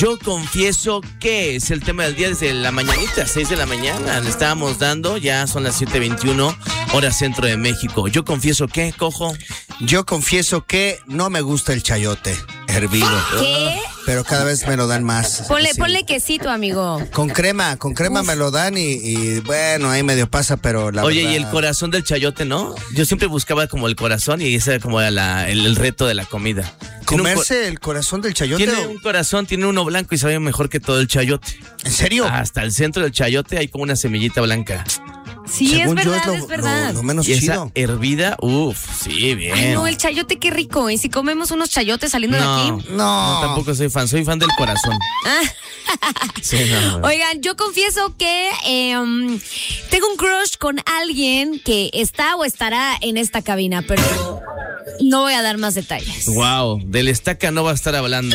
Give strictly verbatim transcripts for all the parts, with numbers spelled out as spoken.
Yo confieso que es el tema del día desde la mañanita, seis de la mañana. Le estábamos dando, ya son las siete veintiuno, hora centro de México. Yo confieso que, Cojo. Yo confieso que no me gusta el chayote hervido. ¿Qué? Pero cada vez me lo dan más. Ponle, así. ponle quesito, amigo. Con crema, con crema Uf. me lo dan y, y bueno, ahí medio pasa, pero la Oye, verdad... y el corazón del chayote, ¿no? Yo siempre buscaba como el corazón y ese era como la, el, el reto de la comida. Tiene un ¿Comerse co- el corazón del chayote? Tiene un corazón, tiene uno blanco y sabe mejor que todo el chayote. ¿En serio? Hasta el centro del chayote hay como una semillita blanca. Sí, Según es yo verdad, lo, es verdad. Lo, lo menos Y esa chido. hervida, uff, sí, bien. Ay, no, el chayote, qué rico. ¿Y si comemos unos chayotes saliendo no, de aquí? No. no, tampoco soy fan, soy fan del corazón. Sí, no, no. Oigan, yo confieso que eh, um, tengo un crush con alguien que está o estará en esta cabina, pero no voy a dar más detalles. Wow, del estaca no va a estar hablando.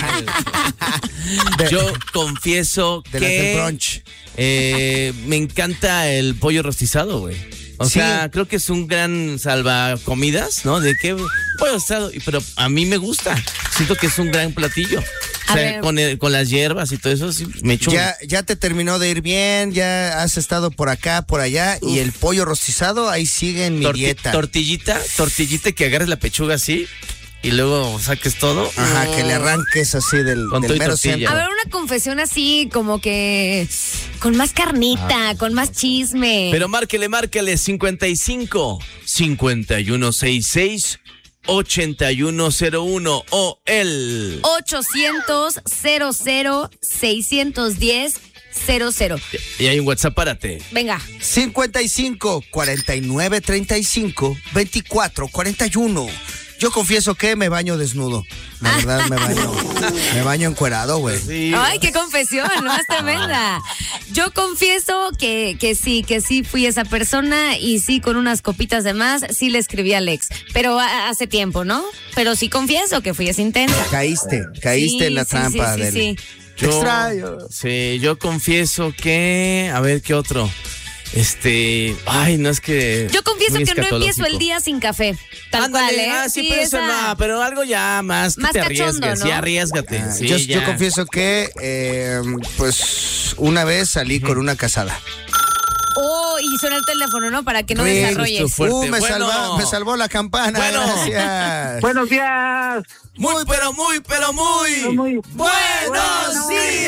De- Yo confieso de las del que brunch. eh, me encanta el pollo rostizado, güey. O Sí. sea, creo que es un gran salvacomidas, ¿no? De que pollo rostizado, y- pero a mí me gusta. Siento que es un gran platillo. O A sea, ver. con, el- con las hierbas y todo eso, sí, me echo. Ya, ya te terminó de ir bien, ya has estado por acá, por allá, y el pollo rostizado ahí sigue en mi torti- dieta. tortillita, tortillita que agarres la pechuga así y luego saques todo. Ajá, que le arranques así del, Con del todo y mero tortilla. centro. A ver, una confesión así, como que con más carnita, con más chisme. Pero márquele, márquele cincuenta y cinco, cincuenta y uno sesenta y seis, ochenta y uno cero uno o el... ochocientos, cero cero, seiscientos diez, cero cero. Y hay un WhatsApp, párate. Venga. cincuenta y cinco, cuarenta y nueve, treinta y cinco, veinticuatro, cuarenta y uno. Yo confieso que me baño desnudo. La verdad, me baño, me baño encuerado, güey. Sí. Ay, qué confesión, ¿no? Es tremenda. Yo confieso que, que sí, que sí fui esa persona y sí, con unas copitas de más, sí le escribí a Alex. Pero a- hace tiempo, ¿no? Pero sí confieso que fui esa intensa. Caíste, caíste Sí, en la sí, trampa sí, sí, del... sí. Te extraño. Sí, yo confieso que... A ver, ¿qué otro? Este... Ay, no es que... Yo confieso muy que no empiezo escatológico. el día sin café. Tal Ándale, cual, ¿eh? ah, sí, pero eso esa- no, pero algo ya más, que Más te cachondo, arriesgues, ¿no? sí, arriesgate. Ah, sí, yo, ya. yo confieso que, eh, pues, una vez salí con una casada. Oh, y suena el teléfono, ¿no? Para que no Sí, desarrolles. justo fuerte. Uh, me, Bueno. salva- me salvó la campana. Bueno. Gracias. Buenos días. Muy, pero muy, pero muy... Muy ¡Buenos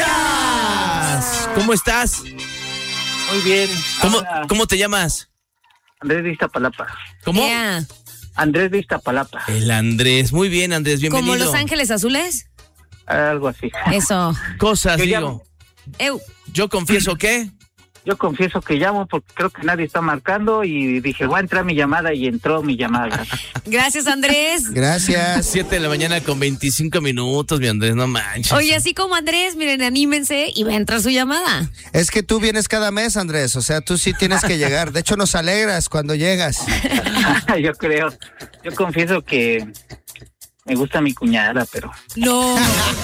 días! ¿Cómo estás? Muy bien. ¿Cómo, Hola. ¿Cómo te llamas? Andrés de Iztapalapa. ¿Cómo? Yeah. Andrés de Iztapalapa. El Andrés. Muy bien, Andrés, bienvenido. ¿Como Los Ángeles Azules? Algo así. Eso. Cosas, Yo digo. llamo. Eu. Yo confieso que... Yo confieso que llamo porque creo que nadie está marcando y dije, voy a entrar mi llamada y entró mi llamada. Gracias, Andrés. Gracias. siete de la mañana con veinticinco minutos, mi Andrés, no manches. Oye, así como Andrés, miren, anímense y va a entrar su llamada. Es que tú vienes cada mes, Andrés. O sea, tú sí tienes que llegar. De hecho, nos alegras cuando llegas. Yo creo. Yo confieso que me gusta mi cuñada, pero No.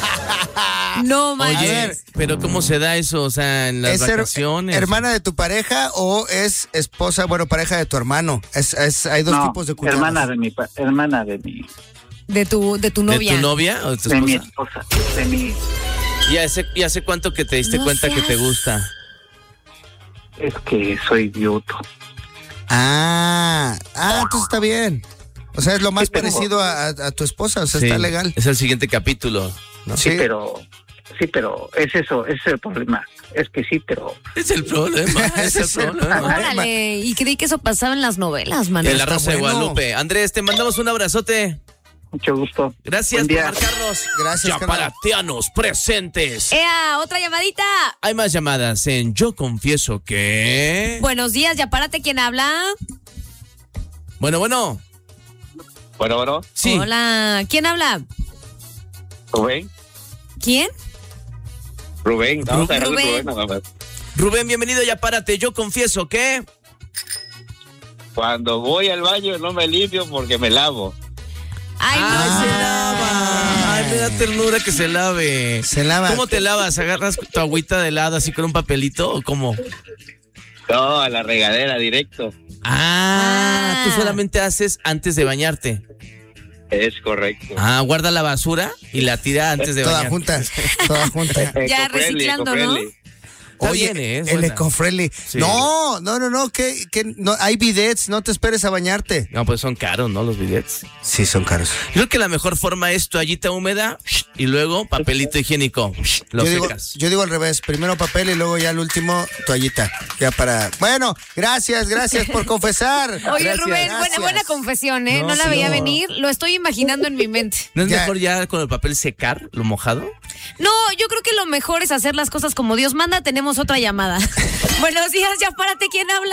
No, Oye, manches. pero ¿cómo se da eso? O sea, en las ¿Es her- vacaciones. hermana de tu pareja o es esposa, bueno, pareja de tu hermano? Es, es- hay dos no, tipos de cuñadas. hermana de mi pa- hermana de mi De tu, de tu ¿De novia. tu novia o de tu de mi esposa? esposa, de mi ¿Y hace, y hace cuánto que te diste No cuenta que seas- te gusta? es que soy viudo. Ah, ah, entonces está bien. O sea, es lo más Sí, pero- parecido a, a- a tu esposa, o sea, Sí, está legal. Es el siguiente capítulo, ¿no? Sí, Sí. pero sí, pero es eso, ese es el problema. Es que sí, pero Es el problema, es Ese el es el problema. problema. Órale, y creí que eso pasaba en las novelas, man. En la Está Rosa de bueno. Guadalupe. Andrés, te mandamos un abrazote. mucho gusto. Gracias Buen por día. marcarnos. Gracias, carnal. Chaparatianos presentes. ¡Ea! ¡Otra llamadita! Hay más llamadas en Yo Confieso que... Buenos días, ya párate, ¿quién habla? Bueno, bueno. Bueno, bueno, Sí. Hola, ¿quién habla? Rubén, ¿Quién? Rubén, vamos a dejar Rubén. Rubén nada más. Rubén, bienvenido, ya párate. Yo confieso que... Cuando voy al baño no me limpio porque me lavo. Ay, Ay, no. se lava. Ay, me da ternura que se lave. Se lava. ¿Cómo te lavas? ¿Agarras tu agüita de helado así con un papelito o cómo? No, a la regadera directo. Ah, Ah. tú solamente haces antes de bañarte. Es correcto. Ah, guarda la basura y la tira antes de Toda bañar. junta, toda junta. Ya Eco-friendly, reciclando, ¿no? eco-friendly. Está Oye, bien, ¿eh? Es el buena. eco-friendly. Sí. No, no, no, no, que, que no, hay bidets, no te esperes a bañarte. No, pues son caros, ¿no? Los bidets. Sí, son caros. Creo que la mejor forma es toallita húmeda y luego papelito higiénico. Lo Yo digo, secas. yo digo al revés, primero papel y luego ya el último toallita. Ya para. Bueno, gracias, gracias por confesar. Oye, Gracias. Rubén, buena, Gracias. buena confesión, ¿eh? No, No, la sí, veía no. venir, lo estoy imaginando en mi mente. ¿No es Ya. mejor ya con el papel secar lo mojado? No, yo creo que lo mejor es hacer las cosas como Dios manda. Tenemos otra llamada. Buenos días, ya párate, ¿quién habla?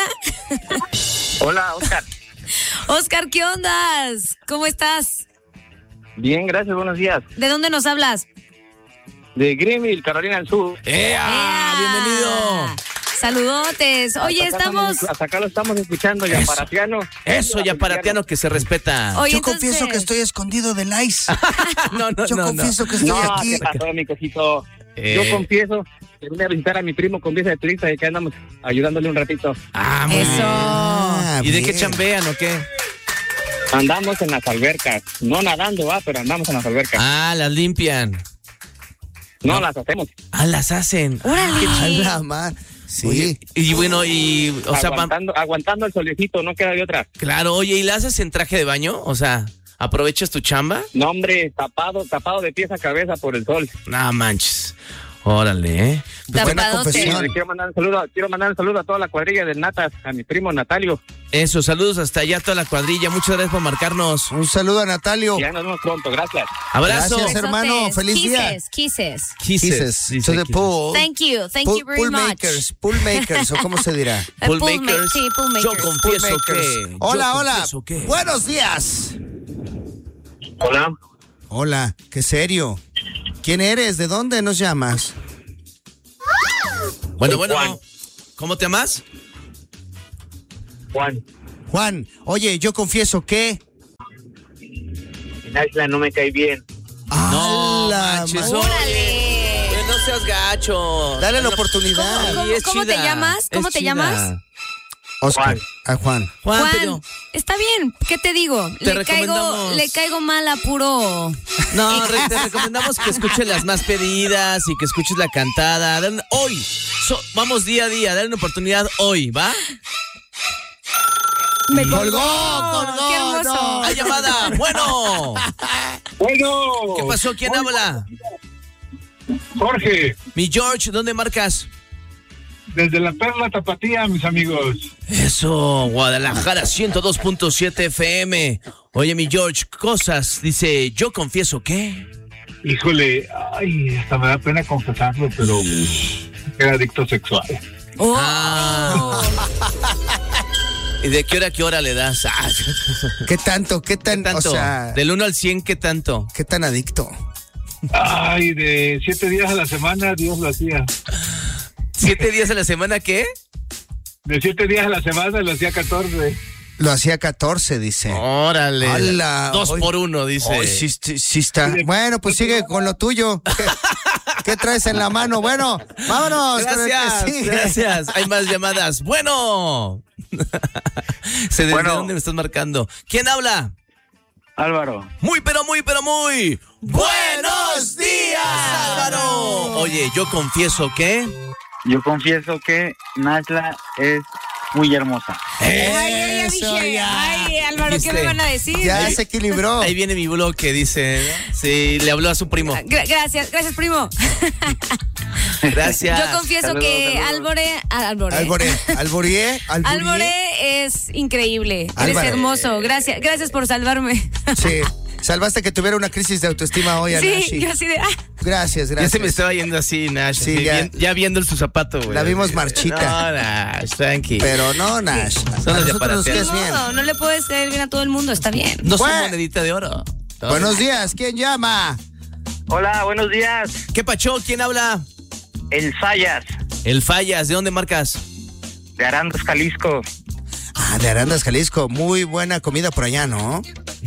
Hola, Oscar. Oscar, ¿qué ondas? ¿Cómo estás? Bien, gracias, buenos días. ¿De dónde nos hablas? De Greenville, Carolina del Sur. ¡Ea! ¡Ea! ¡Bienvenido! Saludotes. Oye, Hasta acá estamos... estamos- Hasta acá lo estamos escuchando, ya paratiano. Eso, ya paratiano que se respeta. Oye, Yo entonces... confieso que estoy escondido del ice. No, no, Yo no, no. confieso que estoy No, aquí. ¿qué pasó, mi cosito? Eh. Yo confieso que vine a visitar a mi primo con visa de turista y que andamos ayudándole un ratito. Ah, muy Eso. bien. Ah, ¿Y de qué bien. chambean o qué? Andamos en las albercas. No nadando, va, pero andamos en las albercas. Ah, las limpian. no, no. las hacemos. Ah, las hacen. ¡Órale! A la mar. Sí. Oye, y bueno, y, o sea, van- aguantando, aguantando el solecito, no queda de otra. claro, oye, ¿y la haces en traje de baño? O sea, ¿aprovechas tu chamba? No, hombre, tapado, tapado de pies a cabeza por el sol. No manches. Órale, ¿eh? Pues buena Tapadote. confesión. Le quiero mandar un saludo, quiero mandar un saludo a toda la cuadrilla de Natas, a mi primo Natalio. Eso, saludos hasta allá a toda la cuadrilla. Muchas gracias por marcarnos. Un saludo a Natalio. Ya nos vemos pronto, gracias. Abrazo. Gracias, hermano. Besotes. Feliz día. Kisses, kisses. Kisses dice to the Kisses. pool. Thank you, thank Pool, you very pool much. makers, pool makers, o cómo se dirá. Eh, Pool pool ma- makers. sí, pool Yo makers. confieso Pool makers. que. Hola, yo hola. confieso que- Buenos días. Hola. Hola, qué serio. ¿Quién eres? ¿De dónde nos llamas? Bueno, bueno. Juan. ¿Cómo te llamas? Juan, Juan, oye, yo confieso que... en Isla no me cae bien. No, ¡Hala, manches, ma- oye. Pues no seas gacho. Dale la ¿Cómo- oportunidad. ¿Cómo- Sí, es cómo te chida, llamas? ¿Cómo es te chida. llamas? Oscar, Juan. a Juan. Juan, Juan, pero- está bien, ¿qué te digo? Te le caigo, recomendamos- le caigo mal a puro. No, re- te recomendamos que escuches las más pedidas y que escuches la cantada. Dale una- hoy, so- vamos día a día, dale una oportunidad hoy, ¿va? Me Colgó, colgó. Qué hermoso. no. ¡Hay llamada! ¡Bueno! Bueno, ¿Qué pasó? ¿Quién habla? Jorge, Mi George, ¿dónde marcas? desde la Perla Tapatía, mis amigos. Eso, Guadalajara ciento dos punto siete F M. Oye, mi George, cosas. Dice, yo confieso que... Híjole, ay, hasta me da pena confesarlo, pero era adicto sexual. Oh. Ah. ¿Y de qué hora a qué hora le das? Ah, ¿Qué tanto? ¿Qué tan, ¿qué tanto? o sea, Del uno al cien, ¿qué tanto? qué tan adicto? Ay, de siete días a la semana, Dios lo hacía. ¿Siete días a la semana qué? De siete días a la semana lo hacía catorce. Lo hacía catorce, dice. Órale. Ala, Dos hoy- por uno, dice. Ay, sí, sí, sí está. Bueno, pues sigue con lo tuyo. ¿Qué, qué traes en la mano? Bueno, vámonos. con el que Gracias, sigue. gracias. Hay más llamadas. Bueno. ¿Se ¿Desde Bueno. dónde me estás marcando? ¿Quién habla? Álvaro. Muy, pero muy, pero muy. ¡Buenos días, Álvaro! Oye, yo confieso que... Yo confieso que Nasla es muy hermosa. Ay, ya, ya Eso, dije. ya. Ay, Álvaro, ¿qué Dijiste. me van a decir? Ya se equilibró. Ahí viene mi bloque, dice. Sí, le habló a su primo. Gra- gracias, gracias, primo. Gracias. Yo confieso Saludos, que saludos. Álvore, Álvore. Alboré, Alborié, Alborié. Álvore es increíble. Eres Álvaro. hermoso. Gracias, gracias por salvarme. Sí, salvaste que tuviera una crisis de autoestima hoy, Sí, Anashi. yo así de. ah. Gracias, Ya gracias. se me estaba yendo así, Nash. Sí, así, ya. bien- ya viendo su zapato, güey. La vimos marchita. No, Nash, tranqui. Pero no, Nash. Son A los de nosotros nos aparatear. caes Ni bien. modo, no le puedes caer bien a todo el mundo, está bien. No soy Bueno. monedita de oro. No. Buenos días, ¿quién llama? Hola, buenos días. ¿Qué pacho? ¿Quién habla? El Sayas, El Fallas. ¿De dónde marcas? de Arandas, Jalisco. Ah, de Arandas, Jalisco. Muy buena comida por allá, ¿no?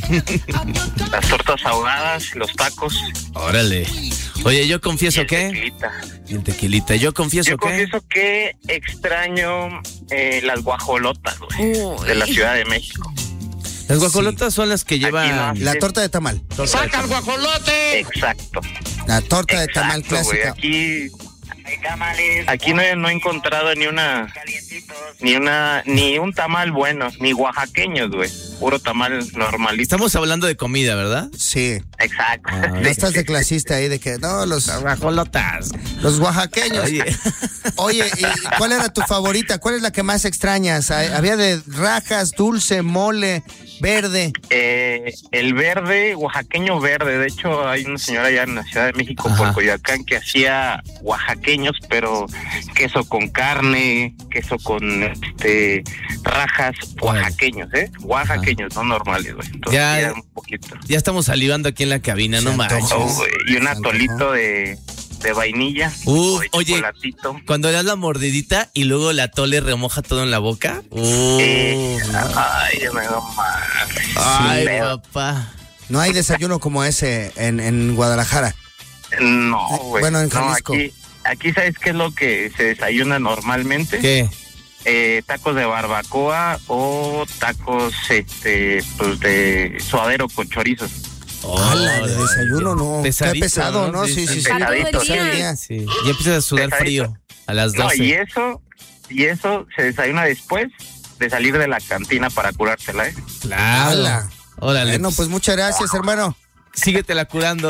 Las tortas ahogadas, los tacos. Órale. Oye, yo confieso y el que... tequilita. Y el tequilita. Yo confieso Yo que... confieso que extraño eh, las guajolotas, güey, Uy. de la Ciudad de México. Las guajolotas son las que llevan no. La torta de tamal. ¡Saca el guajolote! Exacto. La torta de tamal Exacto, güey. clásica. Aquí, aquí no he, no he encontrado ni una, ni una, ni un tamal bueno, ni oaxaqueños, güey. Puro tamal normalito. Estamos hablando de comida, ¿verdad? Sí. Exacto. Ah, No estás de clasista ahí de que, no, los, Guajolotas. los oaxaqueños. Oye. Oye, ¿y cuál era tu favorita? ¿Cuál es la que más extrañas? Había de rajas, dulce, mole, verde. Eh, el verde, oaxaqueño verde. De hecho, hay una señora allá en la Ciudad de México, Ajá. por Coyoacán, que hacía oaxaqueños, pero queso con carne, queso con este rajas oaxaqueños, ¿eh? Oaxaqueños, no normales, güey. Entonces, Ya- ya un poquito. Ya estamos salivando aquí en la cabina, no Se manches. antojó. Oh, güey, y un Se antojó. atolito de, de vainilla. Uh, o de oye. chocolatito. Cuando le das la mordidita y luego la tole remoja todo en la boca. Uh, Eh, ay, ya me da mal. ay, Pero- papá. No hay desayuno como ese en, en Guadalajara. No, güey. Bueno, en No, Jalisco. aquí, aquí, ¿sabes qué es lo que se desayuna normalmente? ¿Qué? Eh, tacos de barbacoa o tacos este pues de suadero con chorizo. ¡Hala! De desayuno, no. Qué Pesadito, pesado, ¿no? Sí, sí, sí. Para todo el Pesadito, día. Todo el día. Sí. Ya empiezas a sudar Pesadito. frío a las No, doce. y eso, y eso se desayuna después de salir de la cantina para curársela, ¿eh? Claro. ¡Hala! Órale. Bueno, pues muchas gracias, hermano. Síguetela curando.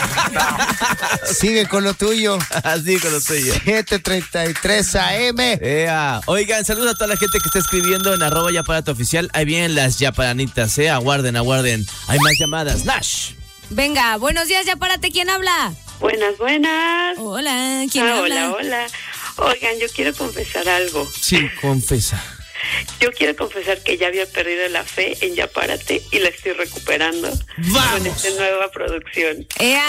Sigue con lo tuyo. Así con lo tuyo. siete treinta y tres A M. Ea. Oigan, saludos a toda la gente que está escribiendo en arroba Yaparate Oficial. Ahí vienen las yaparanitas, eh. Aguarden, aguarden. Hay más llamadas. Nash. Venga, buenos días, ya párate, ¿quién habla? Buenas, buenas. Hola, ¿quién Ah, habla? hola, hola. Oigan, yo quiero confesar algo. Sí, confesa. Yo quiero confesar que ya había perdido la fe en Ya Párate y la estoy recuperando ¡Vamos! con esta nueva producción. ¡Ea!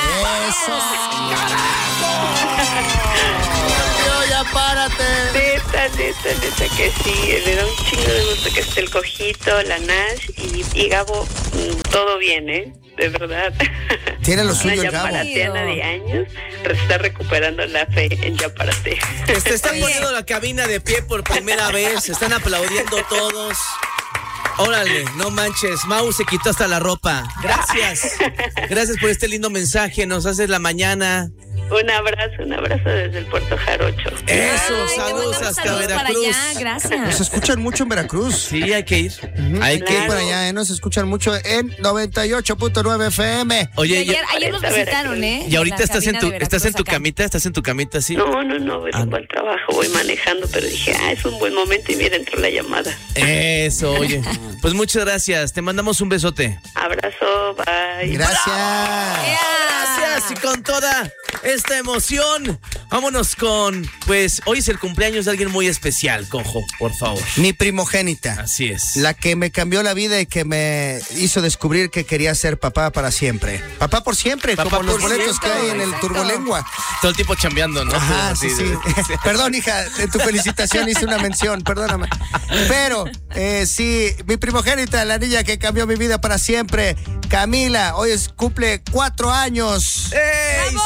Yo ya párate. Neta, neta, neta que sí. Le da un chingo de gusto que esté el Cojito, la Nash y, y Gabo. mm, Todo bien, ¿eh? De verdad. Tiene lo Una suyo el Ya Gabo. Parateana de años está recuperando la fe en Ya Párate. Se están poniendo la cabina de pie por primera vez. Se están aplaudiendo todos. Órale, no manches. Mau se quitó hasta la ropa. Gracias. Gracias por este lindo mensaje. Nos haces la mañana. Un abrazo, un abrazo desde el Puerto Jarocho. Eso, Ay, te saludos mandamos hasta saludos para Veracruz. allá, gracias. Nos escuchan mucho en Veracruz. Sí, hay que ir. Hay que Que ir. por allá, ¿eh? Nos escuchan mucho en noventa y ocho punto nueve F M. Y Oye, ayer, y, ayer nos Veracruz. visitaron, ¿eh? y ahorita La estás en cabina tu, de estás en tu Veracruz acá. camita, estás en tu camita, sí. No, no, no, voy Ah, rumbo no. al trabajo, voy manejando, pero dije, ah, es un buen momento y mira, entró la llamada. Eso, oye. Pues muchas gracias. Te mandamos un besote. Abrazo, bye. Gracias. Gracias y con toda esta emoción, vámonos con, pues hoy es el cumpleaños de alguien muy especial, Cojo, por favor. Mi primogénita. Así es. La que me cambió la vida y que me hizo descubrir que quería ser papá para siempre. Papá por siempre, Papá como los por boletos siempre. que hay en el Exacto. Turbolengua. Todo el tiempo chambeando, ¿no? Ajá, Así sí, sí. de- Perdón, hija, en tu felicitación hice una mención, perdóname. Pero, eh, sí, mi primogénita, la niña que cambió mi vida para siempre, Camila, hoy es, cumple cuatro años. ¡Ey!